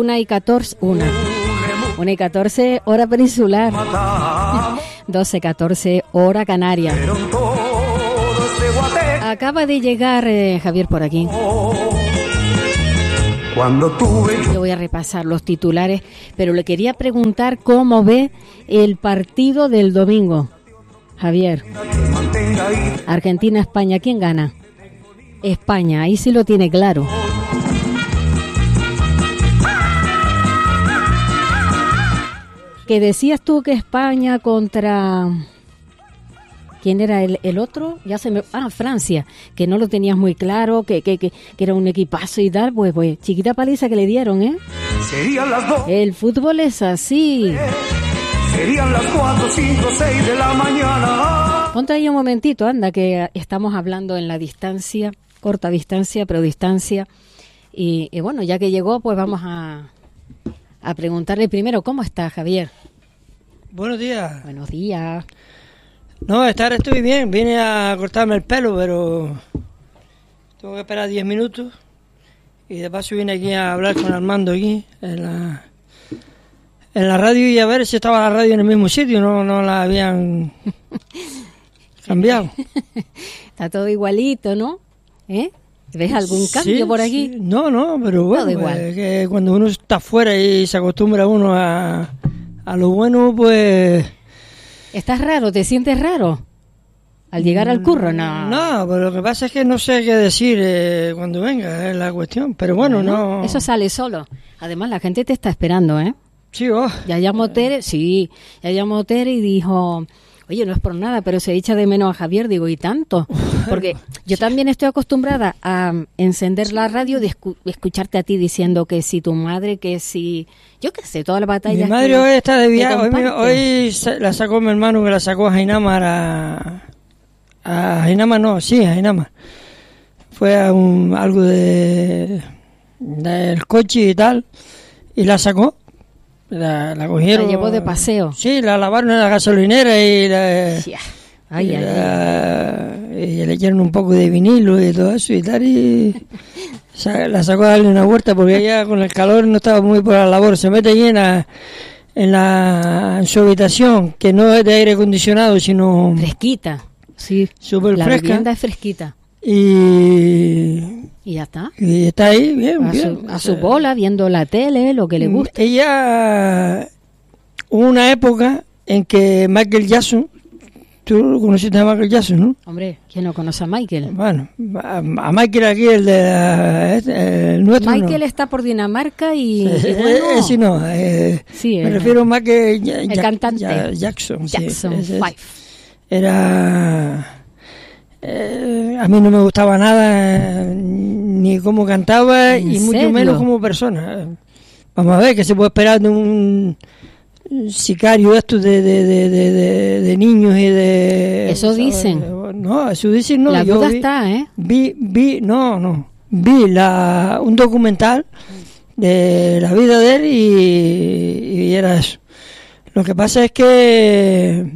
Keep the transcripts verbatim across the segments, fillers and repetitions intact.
una y catorce, una. Una y catorce, hora peninsular. doce catorce, hora canaria. Acaba de llegar eh, Javier por aquí. Cuando tuve yo voy a repasar los titulares, pero le quería preguntar cómo ve el partido del domingo. Javier, Argentina-España, ¿quién gana? España, ahí sí lo tiene claro. Que decías tú que España contra... ¿Quién era el, el otro? Ya se me... Ah, Francia, que no lo tenías muy claro, que, que, que, que era un equipazo y tal. Pues, pues, chiquita paliza que le dieron, ¿eh? Serían las dos. El fútbol es así. Serían las cuatro, cinco, seis de la mañana. Ponte ahí un momentito, anda, que estamos hablando en la distancia, corta distancia, pero distancia. Y, y bueno, ya que llegó, pues vamos a, a preguntarle primero, ¿cómo está, Javier? Buenos días. Buenos días. No, estar estoy bien, vine a cortarme el pelo, pero tengo que esperar diez minutos y de paso vine aquí a hablar con Armando aquí en la, en la radio y a ver si estaba la radio en el mismo sitio, no, no la habían cambiado. Está todo igualito, ¿no? ¿Eh? ¿Ves algún cambio sí, por aquí? Sí. No, no, pero bueno, todo igual. Pues, que cuando uno está afuera y se acostumbra uno a, a lo bueno, pues... ¿Estás raro? ¿Te sientes raro? Al llegar al curro, no. No, pero lo que pasa es que no sé qué decir eh, cuando venga, es la cuestión. Pero bueno, bueno, no... Eso sale solo. Además, la gente te está esperando, ¿eh? Sí, oh. Ya llamó Tere, sí, ya llamó Tere y dijo... Oye, no es por nada, pero se echa de menos a Javier. Digo, ¿y tanto? Porque yo también estoy acostumbrada a encender la radio y escu- escucharte a ti diciendo que si tu madre, que si... Yo qué sé, todas las batallas. Mi madre que, hoy está de viaje. Hoy, comparte. hoy la sacó mi hermano, que la sacó a Jainamar a... A Jainamar, no, sí, a Jainamar. Fue a un, algo de del coche y tal, y la sacó. La, la cogieron. La llevó de paseo. Sí, la lavaron en la gasolinera y la... Sí. Ay, y, ay, la, y le echaron un poco de vinilo y todo eso y tal, y la sacó a darle una vuelta porque ella con el calor no estaba muy por la labor. Se mete allí en, la, en, la, en su habitación, que no es de aire acondicionado, sino... Fresquita, sí. Súper la fresca. La vivienda es fresquita. Y... Y ya está. Y está ahí, bien, a bien. Su, a su bola, viendo la tele, lo que le gusta. Ella... Hubo una época en que Michael Jackson... Tú conociste a Michael Jackson, ¿no? Hombre, ¿quién no conoce a Michael? Bueno, a, a Michael aquí, el de la, el nuestro. Michael no. está por Dinamarca y, Sí, y bueno, ese no, eh, sí, me eh, refiero más que ya, el ya, cantante ya, Jackson. Jackson sí, Five. Era, eh, a mí no me gustaba nada, eh, ni cómo cantaba y mucho serio? menos como persona. Vamos a ver qué se puede esperar de un sicario esto de, de, de, de, de, de niños y de... Eso ¿sabes? dicen. No, eso dicen no. La yo duda vi, está, ¿eh? Vi, vi, no, no. Vi la, un documental de la vida de él y, y era eso. Lo que pasa es que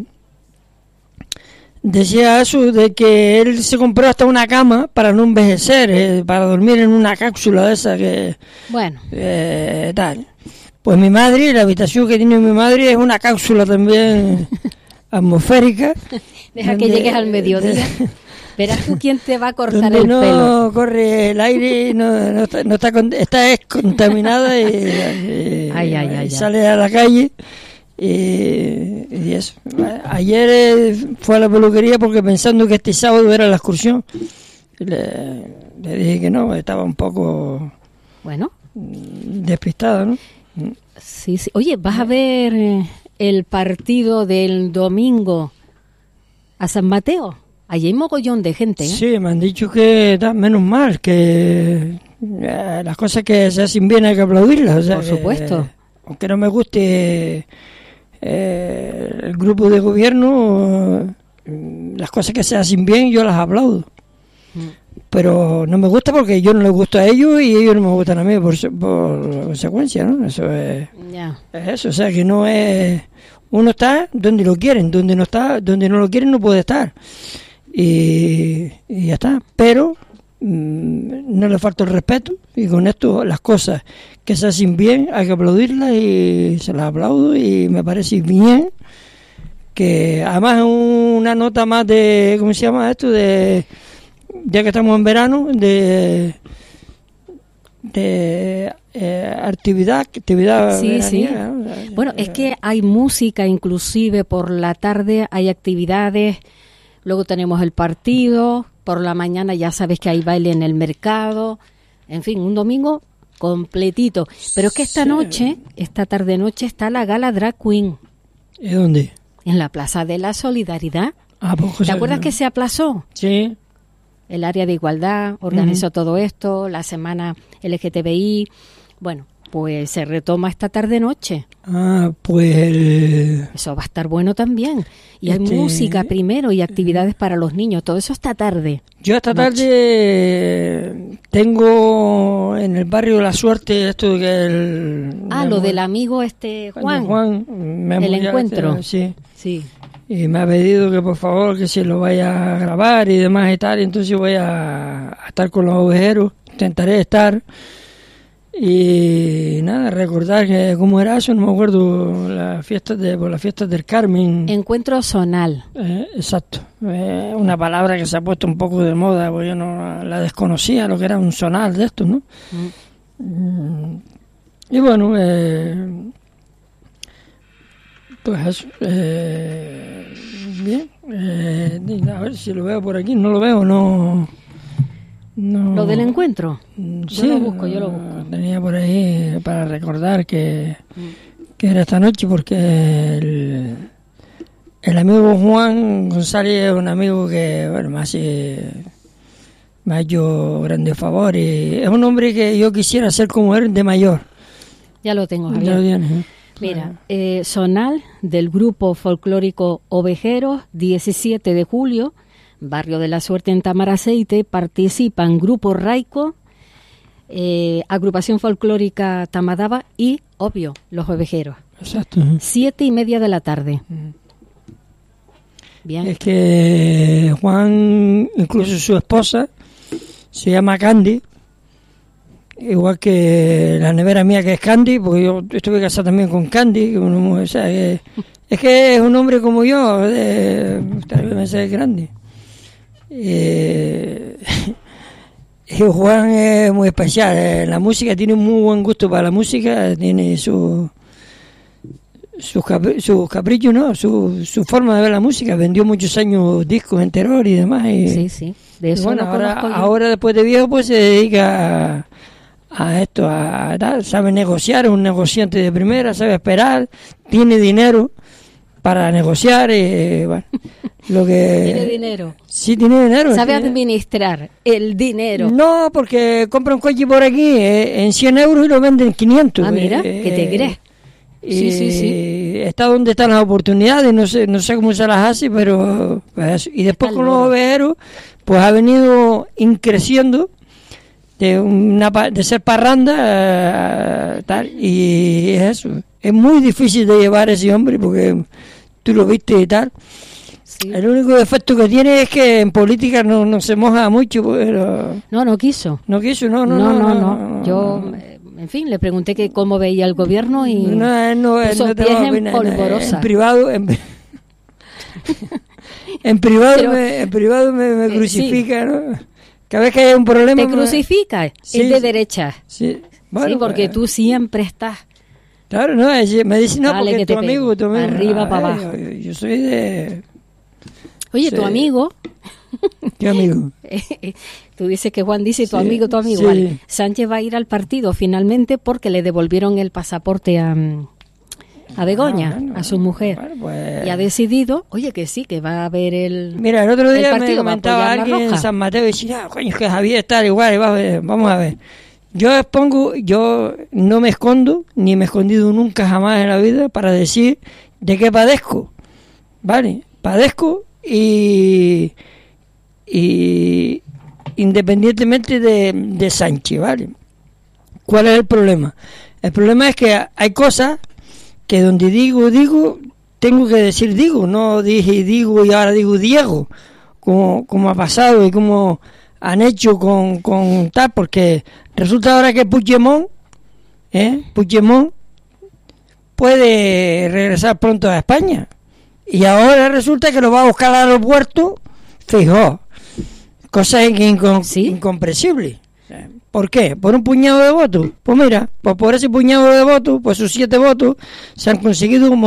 decía eso de que él se compró hasta una cama para no envejecer, eh, para dormir en una cápsula de esa que... Bueno. Eh, tal. Pues mi madre, la habitación que tiene mi madre es una cápsula también atmosférica. Deja que donde, llegues al mediodía. De, Verás tú quién te va a cortar donde el no pelo. Corre el aire, no, no está, no está, está contaminada y, y, ay, ay, ay, y sale a la calle. Y, y eso. Ayer eh, fue a la peluquería porque pensando que este sábado era la excursión. Le, le dije que no, estaba un poco bueno despistada, ¿no? Sí, sí. Oye, ¿vas a ver eh, el partido del domingo a San Mateo? Allí hay mogollón de gente, ¿eh? Sí, me han dicho que da menos mal, que eh, las cosas que se hacen bien hay que aplaudirlas. O sea, por supuesto. Que, aunque no me guste eh, el grupo de gobierno, eh, las cosas que se hacen bien yo las aplaudo. Mm. Pero no me gusta porque yo no les gusto a ellos y ellos no me gustan a mí por, por consecuencia, ¿no? Eso es, yeah. es eso, o sea que no es... Uno está donde lo quieren, donde no está, donde no lo quieren no puede estar. Y, y ya está. Pero mmm, no le falta el respeto, y con esto las cosas que se hacen bien hay que aplaudirlas y se las aplaudo, y me parece bien que además una nota más de, ¿cómo se llama esto? De, ya que estamos en verano, de de eh, actividad, actividad sí, veraniega, sí. ¿no? O sea, bueno, eh, es que hay música inclusive por la tarde, hay actividades, luego tenemos el partido, por la mañana ya sabes que hay baile en el mercado, en fin, un domingo completito. Pero es que esta sí. noche, esta tarde-noche está la gala Drag Queen. ¿Y dónde? En la Plaza de la Solidaridad. Ah, pues, ¿Te acuerdas no? que se aplazó? Sí. El área de igualdad organizó uh-huh. todo esto, la semana L G T B I. Bueno, pues se retoma esta tarde-noche. Ah, pues... El... Eso va a estar bueno también. Y este... hay música primero y actividades para los niños. Todo eso esta tarde. Yo esta tarde tengo en el barrio La Suerte esto de que el... Ah, lo del amigo este Juan. Juan me el encuentro. Este, sí. Sí. Y me ha pedido que por favor que se lo vaya a grabar y demás y tal, y entonces voy a, a estar con los ovejeros, intentaré estar y nada, recordar que cómo era eso, no me acuerdo, las fiestas de por las fiestas del Carmen. Encuentro zonal. Eh, exacto, eh, una palabra que se ha puesto un poco de moda, porque yo no la desconocía, lo que era un zonal de estos, ¿no? Mm. Y bueno, eh, pues eso, eh, bien, eh, a ver si lo veo por aquí, no lo veo, no... no ¿Lo del encuentro? Sí, yo lo busco, yo lo busco. Tenía por ahí para recordar que, mm. que era esta noche, porque el, el amigo Juan González es un amigo que, bueno, me hace... me ha hecho grandes favores, y es un hombre que yo quisiera ser como él de mayor. Ya lo tengo, Javier. Ya lo tienes, ¿eh? Mira, eh, Zonal del grupo folclórico Ovejeros, diecisiete de julio, Barrio de la Suerte en Tamaraceite, participan Grupo Raico, eh, Agrupación Folclórica Tamadaba y, obvio, Los Ovejeros. Exacto. Siete y media de la tarde. Bien. Es que Juan, incluso su esposa, se llama Candy, igual que la nevera mía que es Candy, porque yo estuve casado también con Candy, una mujer, o sea, que, es que es un hombre como yo, de, tal vez me sea grande. Eh, y Juan es muy especial, eh, la música, tiene un muy buen gusto para la música, tiene su sus capri, su caprichos, ¿no? Su, su forma de ver la música, vendió muchos años discos enteros y demás. Y, sí, sí, de eso bueno, no ahora, conozco yo. Ahora después de viejo pues se dedica a, a esto, a, a sabe negociar, es un negociante de primera, sabe esperar, tiene dinero para negociar, y bueno, lo que... Tiene dinero. Sí, tiene dinero. Sabe tiene... administrar el dinero. No, porque compra un coche por aquí eh, en cien euros y lo venden en quinientos. Ah, mira, eh, ¿qué te crees? Y sí, sí, sí. Está donde están las oportunidades, no sé, no sé cómo se las hace, pero pues, y después con los ovejeros, pues ha venido increciendo de una de ser parranda uh, tal, y es eso. Es muy difícil de llevar a ese hombre porque tú lo viste y tal. Sí. El único defecto que tiene es que en política no, no se moja mucho, pero no, no quiso. No quiso, no, no, no, no, no. no, no, no Yo no. En fin, le pregunté que cómo veía el gobierno y no, no, puso no pies en en, polvorosa. En privado, en, en privado, Pero, me, en privado me, me crucifica, sí. ¿no? Cada vez que hay un problema... ¿Te me... crucifica? Sí, es de derecha. Sí, bueno, sí porque pues, tú siempre estás... Claro, no, me dice, no, Dale, porque tu amigo, tu amigo... Arriba, para abajo. Yo, yo soy de... Oye, sí. tu amigo... ¿Qué amigo? Tú dices que Juan dice tu sí, amigo, tu amigo. Sí. Vale. Sánchez va a ir al partido finalmente porque le devolvieron el pasaporte a, a Begoña, ah, bueno, a su mujer. Bueno, pues... Y ha decidido, oye, que sí, que va a haber el Mira, el otro día el me comentaba alguien en San Mateo y decía, ah, coño, es que Javier está igual, vamos a ver. Yo expongo, yo no me escondo, ni me he escondido nunca jamás en la vida para decir de qué padezco. ¿Vale? Padezco y... y independientemente de, de Sánchez, ¿vale? ¿Cuál es el problema? El problema es que hay cosas que donde digo, digo, tengo que decir digo, no dije digo y ahora digo Diego, como, como ha pasado y como han hecho con, con tal, porque resulta ahora que Puigdemont, ¿eh? Puigdemont puede regresar pronto a España. Y ahora resulta que lo va a buscar al aeropuerto, fijo, cosa incom- ¿Sí? incomprensible. ¿Por qué? ¿Por un puñado de votos? Pues mira, pues por ese puñado de votos, pues sus siete votos, se han conseguido un